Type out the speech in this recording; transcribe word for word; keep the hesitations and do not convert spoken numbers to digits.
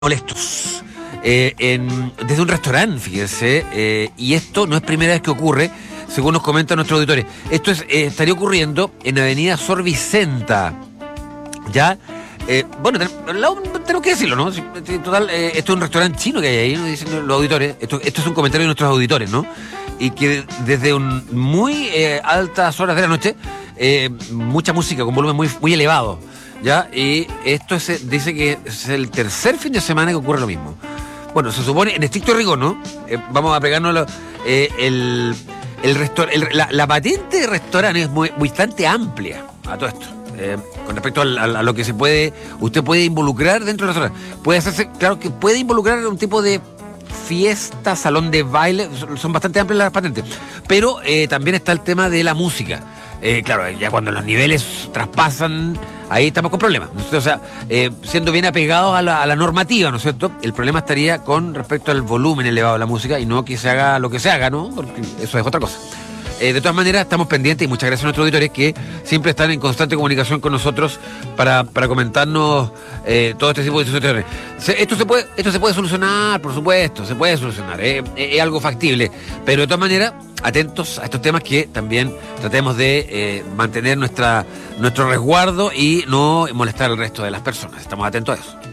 molestos eh, en, desde un restaurante, fíjense, eh, y esto no es primera vez que ocurre, según nos comentan nuestros auditores. Esto es, eh, estaría ocurriendo en Avenida Sor Vicenta, ¿ya? Eh, bueno, tenemos que decirlo, ¿no? Total, eh, esto es un restaurante chino que hay ahí, ¿no? Dicen los auditores. Esto, esto es un comentario de nuestros auditores, ¿no? Y que desde un muy eh, altas horas de la noche, eh, mucha música con volumen muy, muy elevado, ¿ya? Y esto es, dice que es el tercer fin de semana que ocurre lo mismo. Bueno, se supone, en estricto rigor, ¿no? Eh, vamos a pegarnos lo, eh, el, el, restor- el la, la patente de restaurante es muy, bastante amplia a todo esto. Eh, con respecto a, a, a lo que se puede, usted puede involucrar dentro del restaurante. Puede hacerse, claro que puede involucrar un tipo de fiesta, salón de baile, son, son bastante amplias las patentes. Pero eh, también está el tema de la música. Eh, claro, ya cuando los niveles traspasan, ahí estamos con problemas, ¿no es cierto? O sea, eh, siendo bien apegados a la, a la normativa, ¿no es cierto? El problema estaría con respecto al volumen elevado de la música y no que se haga lo que se haga, ¿no? Porque eso es otra cosa. Eh, de todas maneras, estamos pendientes y muchas gracias a nuestros auditores que siempre están en constante comunicación con nosotros para, para comentarnos eh, todo este tipo de situaciones. Se, esto, se puede, esto se puede solucionar, por supuesto, se puede solucionar, eh, es, es algo factible, pero de todas maneras, atentos a estos temas que también tratemos de eh, mantener nuestra, nuestro resguardo y no molestar al resto de las personas. Estamos atentos a eso.